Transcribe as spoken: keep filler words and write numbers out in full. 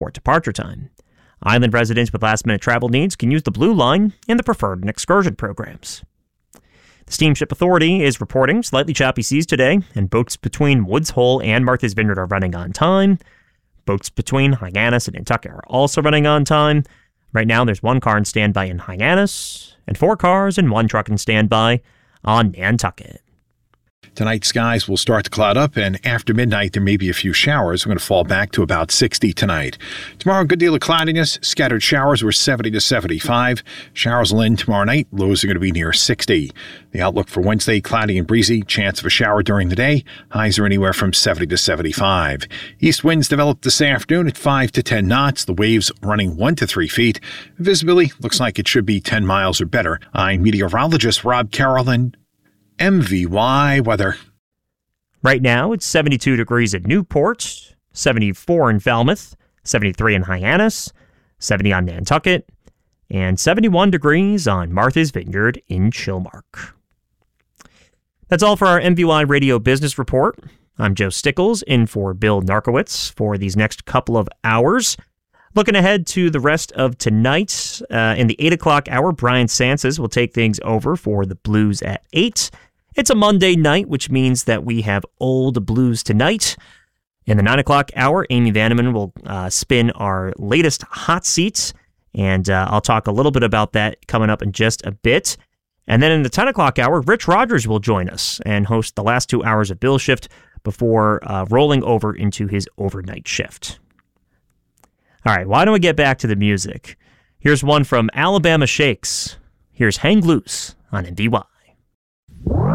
or departure time. Island residents with last-minute travel needs can use the Blue Line and the Preferred and Excursion programs. The Steamship Authority is reporting slightly choppy seas today, and boats between Woods Hole and Martha's Vineyard are running on time. Boats between Hyannis and Nantucket are also running on time. Right now, there's one car in standby in Hyannis, and four cars and one truck in standby on Nantucket. Tonight, skies will start to cloud up, and after midnight, there may be a few showers. We're going to fall back to about sixty tonight. Tomorrow, a good deal of cloudiness. Scattered showers were seventy to seventy-five. Showers will end tomorrow night. Lows are going to be near sixty. The outlook for Wednesday, cloudy and breezy. Chance of a shower during the day. Highs are anywhere from seventy to seventy-five. East winds develop this afternoon at five to ten knots. The waves running one to three feet. Visibility looks like it should be ten miles or better. I'm meteorologist Rob Carroll. M V Y weather. Right now, it's seventy-two degrees at Newport, seventy-four in Falmouth, seventy-three in Hyannis, seventy on Nantucket, and seventy-one degrees on Martha's Vineyard in Chilmark. That's all for our M V Y Radio Business Report. I'm Joe Stickles, in for Bill Narkowitz for these next couple of hours. Looking ahead to the rest of tonight, uh, in the eight o'clock hour, Brian Sanses will take things over for the Blues at eight. It's a Monday night, which means that we have Old Blues tonight. In the nine o'clock hour, Amy Vanneman will uh, spin our latest hot seats, and uh, I'll talk a little bit about that coming up in just a bit. And then in the ten o'clock hour, Rich Rogers will join us and host the last two hours of Bill Shift before uh, rolling over into his overnight shift. All right, why don't we get back to the music? Here's one from Alabama Shakes. Here's Hang Loose on M V Y.